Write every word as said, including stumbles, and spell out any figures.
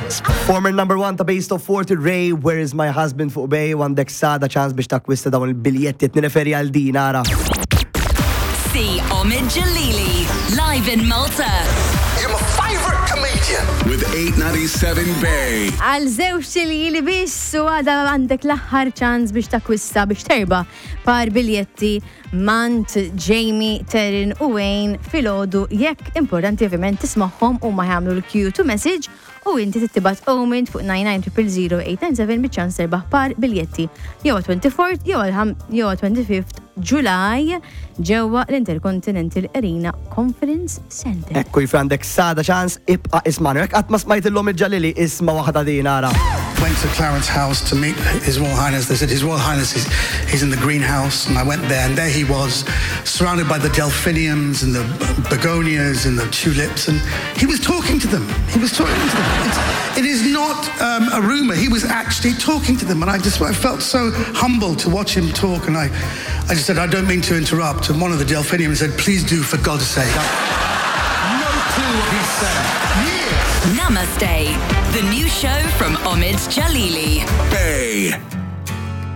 Former number one ta' Base Top forty Ray, Where Is My Husband fuq Bej, għandek sada ċans biex takwista dawn il-biljetti t-nireferi għal din ara. See Omid Jalili live in Malta. You're my favorite comedian. With eight ninety-seven Bay. Għal zewx li biss u għada għandek l-aħħar ċans biex takwista biex terba par biljetti Mant, Jamie, Terin u Wayne fil-ħodu jekk importanti ovvijament tismaħħom u ma jgħamlu l-Q to message u inti tittibat Omid fuq nine nine zero zero zero eight nine seven biex ċans terbaħ par biljetti jew twenty-fourth jew twenty-fifth July ġewwa l-Intercontinental Arena Conference Center. Ekku jifra għandek sada ċans ibqa' ismanu. Jekk qatt ma smajt il-lom il-ġalili isma' waħda din ara. Went to Clarence House to meet His Royal Highness. They said His Royal Highness is he's in the greenhouse, and I went there, and there he was, surrounded by the delphiniums and the begonias and the tulips, and he was talking to them. He was talking to them. It's, it is not um, a rumor. He was actually talking to them, and I just I felt so humbled to watch him talk, and I, I just said, I don't mean to interrupt, and one of the delphiniums said, please do, for God's sake. No clue what he said. Yeah. Namaste, the new show from Omid Jalili. Bay.